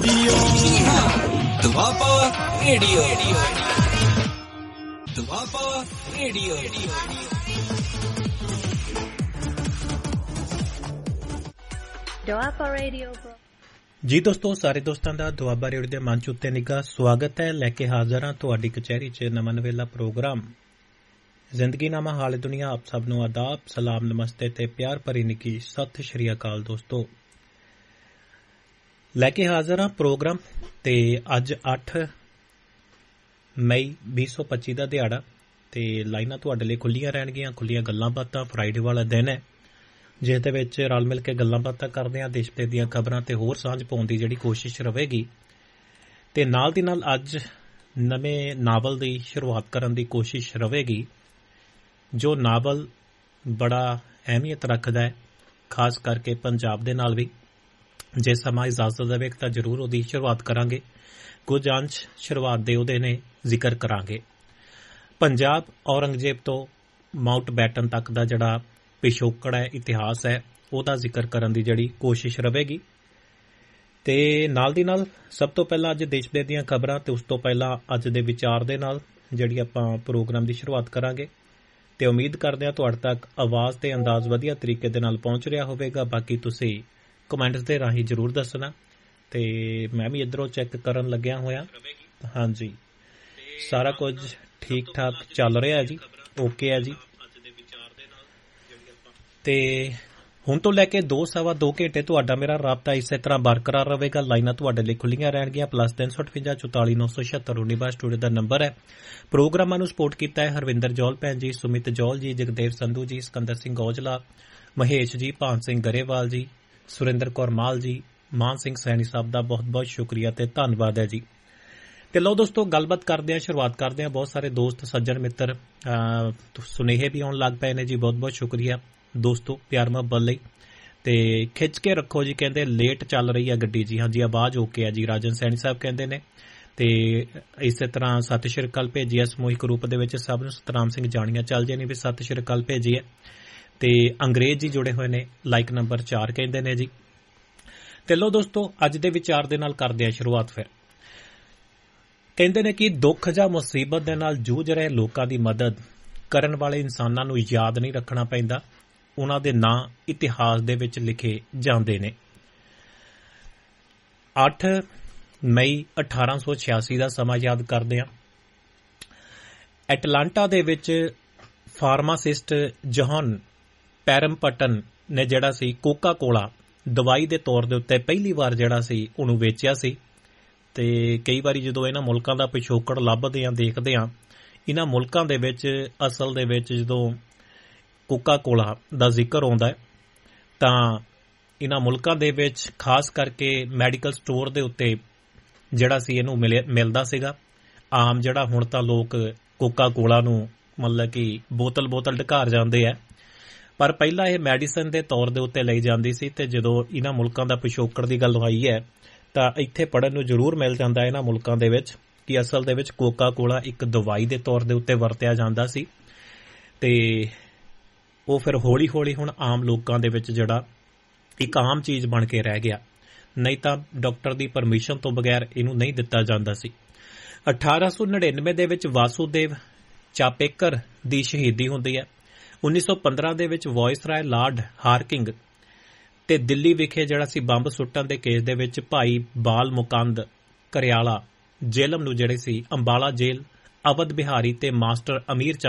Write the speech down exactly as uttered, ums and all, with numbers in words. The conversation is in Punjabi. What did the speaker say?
Doaba radio Doaba radio Doaba radio ਜੀ ਦੋਸਤੋ, ਸਾਰੇ ਦੋਸਤਾਂ ਦਾ ਦੁਆਬਾ ਰੇਡੀਓ ਦੇ ਮੰਚ ਉੱਤੇ ਨਿੱਘਾ ਸਵਾਗਤ ਹੈ। ਲੈ ਕੇ ਹਾਜ਼ਰ ਹਾਂ ਤੁਹਾਡੀ ਕਚਹਿਰੀ 'ਚ ਨਵਾਂ ਨਵੇਲਾ ਪ੍ਰੋਗਰਾਮ ਜ਼ਿੰਦਗੀਨਾਮਾ ਹਾਲੇ ਦੁਨੀਆ। ਆਪ ਸਭ ਨੂੰ ਆਦਾਬ, ਸਲਾਮ, ਨਮਸਤੇ ਤੇ ਪਿਆਰ ਭਰੀ ਨਿੱਘੀ ਸਤਿ ਸ਼੍ਰੀ ਅਕਾਲ। ਦੋਸਤੋ, ਲੈ ਕੇ ਹਾਜ਼ਰ ਹਾਂ ਪ੍ਰੋਗਰਾਮ ਤੇ ਅੱਜ ਅੱਠ ਮਈ ਵੀਹ ਸੌ ਪੱਚੀ ਦਾ ਦਿਹਾੜਾ ਤੇ ਲਾਈਨਾਂ ਤੁਹਾਡੇ ਲਈ ਖੁੱਲੀਆਂ ਰਹਿਣਗੀਆਂ। ਖੁੱਲੀਆਂ ਗੱਲਾਂ ਬਾਤਾਂ, ਫਰਾਈਡੇ ਵਾਲਾ ਦਿਨ ਹੈ ਜਿਸ ਦੇ ਵਿੱਚ ਰਲ ਮਿਲ ਕੇ ਗੱਲਾਂ ਬਾਤਾਂ ਕਰਦੇ ਹਾਂ, ਦੇਸ਼ ਭਰ ਦੀਆਂ ਖਬਰਾਂ ਤੇ ਹੋਰ ਸਾਂਝ ਪਾਉਣ ਦੀ ਜਿਹੜੀ ਕੋਸ਼ਿਸ਼ ਰਹੇਗੀ। ਤੇ ਨਾਲ ਦੀ ਨਾਲ ਅੱਜ ਨਵੇਂ ਨਾਵਲ ਦੀ ਸ਼ੁਰੂਆਤ ਕਰਨ ਦੀ ਕੋਸ਼ਿਸ਼ ਰਹੇਗੀ, ਜੋ ਨਾਵਲ ਬੜਾ ਅਹਿਮੀਅਤ ਰੱਖਦਾ ਹੈ, ਖਾਸ ਕਰਕੇ ਪੰਜਾਬ ਦੇ ਨਾਲ ਵੀ। ਜੇ ਸਮਾਂ ਇਜਾਜ਼ਤ ਦੇਵੇ ਤਾਂ ਜ਼ਰੂਰ ਉਹਦੀ ਸ਼ੁਰੂਆਤ ਕਰਾਂਗੇ। ਕੁਝ ਅੰਸ਼ ਸ਼ੁਰੂਆਤ ਦੇ ਉਹਦੇ ਨੇ ਜ਼ਿਕਰ ਕਰਾਂਗੇ। ਪੰਜਾਬ ਔਰੰਗਜ਼ੇਬ ਤੋਂ ਮਾਊਂਟ ਬੈਟਨ ਤੱਕ ਦਾ ਜਿਹੜਾ ਪਿਛੋਕੜ ਹੈ, ਇਤਿਹਾਸ ਹੈ, ਉਹਦਾ ਜ਼ਿਕਰ ਕਰਨ ਦੀ ਜਿਹੜੀ ਕੋਸ਼ਿਸ਼ ਰਹੇਗੀ। ਤੇ ਨਾਲ ਦੀ ਨਾਲ ਸਭ ਤੋਂ ਪਹਿਲਾਂ ਅੱਜ ਦੇਸ਼ ਭਰ ਦੀਆਂ ਖਬਰਾਂ ਤੇ ਉਸ ਤੋਂ ਪਹਿਲਾਂ ਅੱਜ ਦੇ ਵਿਚਾਰ ਦੇ ਨਾਲ ਜਿਹੜੀ ਆਪਾਂ ਪ੍ਰੋਗਰਾਮ ਦੀ ਸ਼ੁਰੂਆਤ ਕਰਾਂਗੇ। ਤੇ ਉਮੀਦ ਕਰਦੇ ਹਾਂ ਤੁਹਾਡੇ ਤੱਕ ਆਵਾਜ਼ ਤੇ ਅੰਦਾਜ਼ ਵਧੀਆ ਤਰੀਕੇ ਦੇ ਨਾਲ ਪਹੁੰਚ ਰਿਹਾ ਹੋਵੇਗਾ। ਬਾਕੀ ਤੁਸੀਂ ਕਮੈਂਟਸ ਦੇ ਰਾਹੀਂ ਜ਼ਰੂਰ ਦੱਸਣਾ ਤੇ ਮੈਂ ਵੀ ਇੱਧਰੋਂ ਚੈੱਕ ਕਰਨ ਲੱਗਿਆ ਹੋਇਆ। ਹਾਂਜੀ, ਸਾਰਾ ਕੁਝ ਠੀਕ ਠਾਕ ਚੱਲ ਰਿਹਾ ਜੀ, ਓਕੇ ਹੈ ਜੀ। ਤੇ ਹੁਣ ਤੋਂ ਲੈ ਕੇ ਦੋ ਸਵਾ ਦੋ ਘੰਟੇ ਤੁਹਾਡਾ ਮੇਰਾ ਰਾਬਤਾ ਇਸੇ ਤਰ੍ਹਾਂ ਬਰਕਰਾਰ ਰਹੇਗਾ। ਲਾਈਨਾਂ ਤੁਹਾਡੇ ਲਈ ਖੁੱਲੀਆਂ ਰਹਿਣਗੀਆਂ। ਪਲੱਸ ਤਿੰਨ ਸੌ ਅਠਵੰਜਾ ਚੁਤਾਲੀ ਨੌ ਸੌ ਛਿਅੱਤਰ ਉੱਨੀ ਬਾਈ ਸਟੂਡੀਓ ਦਾ ਨੰਬਰ ਹੈ। ਪ੍ਰੋਗਰਾਮਾਂ ਨੂੰ ਸਪੋਰਟ ਕੀਤਾ ਹੈ ਹਰਵਿੰਦਰ ਜੌਲ ਭੈਣ ਜੀ, ਸੁਮਿਤ ਜੌਲ ਜੀ, ਜਗਦੇਵ ਸੰਧੂ ਜੀ, ਸਿਕੰਦਰ ਸਿੰਘ ਔਜਲਾ, ਮਹੇਸ਼ ਜੀ, ਭਾਨ ਸਿੰਘ ਗਰੇਵਾਲ ਜੀ, ਸੁਰਿੰਦਰ ਕੌਰ ਮਾਲ ਜੀ, ਮਾਨ ਸਿੰਘ ਸੈਣੀ ਸਾਹਿਬ ਦਾ ਬਹੁਤ ਬਹੁਤ ਸ਼ੁਕਰੀਆ ਤੇ ਧੰਨਵਾਦ ਹੈ ਜੀ। ਤੇ ਲਓ ਦੋਸਤੋ, ਗੱਲਬਾਤ ਕਰਦੇ ਹਾਂ, ਸ਼ੁਰੂਆਤ ਕਰਦੇ ਹਾਂ। ਬਹੁਤ ਸਾਰੇ ਦੋਸਤ ਸੱਜਣ ਮਿੱਤਰ ਸੁਨੇਹੇ ਵੀ ਆਉਣ ਲੱਗ ਪਏ ਨੇ ਜੀ। ਬਹੁਤ ਬਹੁਤ ਸ਼ੁਕਰੀਆ ਦੋਸਤੋ ਪਿਆਰ ਮੁਹੱਬਤ ਲਈ। ਤੇ ਖਿੱਚ ਕੇ ਰੱਖੋ ਜੀ, ਕਹਿੰਦੇ ਲੇਟ ਚੱਲ ਰਹੀ ਹੈ ਗੱਡੀ ਜੀ। ਹਾਂਜੀ, ਆਵਾਜ਼ ਓਕੇ ਹੈ ਜੀ, ਰਾਜਨ ਸੈਣੀ ਸਾਹਿਬ ਕਹਿੰਦੇ ਨੇ। ਤੇ ਇਸੇ ਤਰ੍ਹਾਂ ਸਤਿ ਸ਼੍ਰੀ ਅਕਾਲ ਭੇਜੀ ਹੈ ਸਮੂਹਿਕ ਰੂਪ ਦੇ ਵਿੱਚ ਸਭ ਨੂੰ। ਸਤਨਾਮ ਸਿੰਘ ਜਾਣੀਆਂ ਚੱਲ ਜੇ ਨੇ ਵੀ ਸਤਿ ਸ਼੍ਰੀ ਅਕਾਲ ਭੇਜੀ ਹੈ। ਤੇ ਅੰਗਰੇਜ਼ ਜੀ ਜੁੜੇ ਹੋਏ ਨੇ, ਲਾਈਕ ਨੰਬਰ ਚਾਰ ਕਹਿੰਦੇ ਨੇ ਜੀ। ਤੇ ਲਓ ਦੋਸਤੋ, ਅੱਜ ਦੇ ਵਿਚਾਰ ਦੇ ਨਾਲ ਕਰਦੇ ਆ ਸ਼ੁਰੂਆਤ। ਫਿਰ ਕਹਿੰਦੇ ਨੇ ਕਿ ਦੁੱਖ ਜਾਂ ਮੁਸੀਬਤ ਦੇ ਨਾਲ ਜੂਝ ਰਹੇ ਲੋਕਾਂ ਦੀ ਮਦਦ ਕਰਨ ਵਾਲੇ ਇਨਸਾਨਾਂ ਨੂੰ ਯਾਦ ਨਹੀਂ ਰੱਖਣਾ ਪੈਂਦਾ, ਉਹਨਾਂ ਦੇ ਨਾਂ ਇਤਿਹਾਸ ਦੇ ਵਿੱਚ ਲਿਖੇ ਜਾਂਦੇ ਨੇ। ਅੱਠ ਮਈ ਅਠਾਰਾਂ ਸੌ ਛਿਆਸੀ ਦਾ ਸਮਾਂ ਯਾਦ ਕਰਦੇ ਹਾਂ। ਐਟਲਾਂਟਾ ਦੇ ਵਿੱਚ ਫਾਰਮਾਸਿਸਟ ਜੌਹਨ ਪੈਰਮਪਟਨ ਨੇ ਜਿਹੜਾ ਸੀ ਕੋਕਾ ਕੋਲਾ ਦਵਾਈ ਦੇ ਤੌਰ ਦੇ ਉੱਤੇ ਪਹਿਲੀ ਵਾਰ ਜਿਹੜਾ ਸੀ ਉਹਨੂੰ ਵੇਚਿਆ ਸੀ। ਤੇ ਕਈ ਵਾਰੀ ਜਦੋਂ ਇਹਨਾਂ ਮੁਲਕਾਂ ਦਾ ਪਿਛੋਕੜ ਲੱਭਦੇ ਆ, ਦੇਖਦੇ ਆ, ਇਹਨਾਂ ਮੁਲਕਾਂ ਦੇ ਵਿੱਚ ਅਸਲ ਦੇ ਵਿੱਚ ਜਦੋਂ ਕੋਕਾ ਕੋਲਾ ਦਾ ਜ਼ਿਕਰ ਆਉਂਦਾ ਤਾਂ ਇਹਨਾਂ ਮੁਲਕਾਂ ਦੇ ਵਿੱਚ ਖਾਸ ਕਰਕੇ ਮੈਡੀਕਲ ਸਟੋਰ ਦੇ ਉੱਤੇ ਜਿਹੜਾ ਸੀ ਇਹਨੂੰ ਮਿਲਦਾ ਸੀਗਾ। ਆਮ ਜਿਹੜਾ ਹੁਣ ਤਾਂ ਲੋਕ ਕੋਕਾ ਕੋਲਾ ਨੂੰ ਮਤਲਬ ਕਿ ਬੋਤਲ ਬੋਤਲ ਢਕਾਰ ਜਾਂਦੇ ਆ, ਪਰ ਪਹਿਲਾਂ ਇਹ ਮੈਡੀਸਨ ਦੇ ਤੌਰ ਦੇ ਉੱਤੇ ਲਈ ਜਾਂਦੀ ਸੀ। ਤੇ ਜਦੋਂ ਇਹਨਾਂ ਮੁਲਕਾਂ ਦਾ ਪਿਛੋਕੜ ਦੀ ਗੱਲ ਆਈ ਹੈ ਤਾਂ ਇੱਥੇ ਪੜ੍ਹਨ ਨੂੰ ਜ਼ਰੂਰ ਮਿਲ ਜਾਂਦਾ ਇਹਨਾਂ ਮੁਲਕਾਂ ਦੇ ਵਿੱਚ ਕਿ ਅਸਲ ਦੇ ਵਿੱਚ ਕੋਕਾ ਕੋਲਾ ਇੱਕ ਦਵਾਈ ਦੇ ਤੌਰ ਦੇ ਉੱਤੇ ਵਰਤਿਆ ਜਾਂਦਾ ਸੀ। ਤੇ ਉਹ ਫਿਰ ਹੌਲੀ ਹੌਲੀ ਹੁਣ ਆਮ ਲੋਕਾਂ ਦੇ ਵਿੱਚ ਜਿਹੜਾ ਇੱਕ ਆਮ ਚੀਜ਼ ਬਣ ਕੇ ਰਹਿ ਗਿਆ, ਨਹੀਂ ਤਾਂ ਡਾਕਟਰ ਦੀ ਪਰਮਿਸ਼ਨ ਤੋਂ ਬਗੈਰ ਇਹਨੂੰ ਨਹੀਂ ਦਿੱਤਾ ਜਾਂਦਾ ਸੀ। ਅਠਾਰਾਂ ਸੌ ਨੜਿਨਵੇਂ ਦੇ ਵਿੱਚ ਵਾਸੂਦੇਵ ਚਾਪੇਕਰ ਦੀ ਸ਼ਹੀਦੀ ਹੁੰਦੀ ਹੈ। ਉੱਨੀ ਸੌ ਪੰਦਰਾਂ ਦੇ ਵਿੱਚ ਵਾਇਸਰਾਏ ਲਾਰਡ ਹਾਰਕਿੰਗ ਤੇ ਦਿੱਲੀ ਵਿਖੇ ਜਿਹੜਾ ਸੀ ਬੰਬ ਸੁੱਟਣ ਦੇ ਕੇਸ ਦੇ ਵਿੱਚ ਭਾਈ ਬਾਲ ਮੁਕੰਦ ਕਰਿਆਲਾ ਜੇਲਮ ਨੂੰ ਜਿਹੜੇ ਸੀ ਅੰਬਾਲਾ ਜੇਲ੍ਹ, ਅਵਧ ਬਿਹਾਰੀ ਤੇ ਮਾਸਟਰ ਅਮੀਰ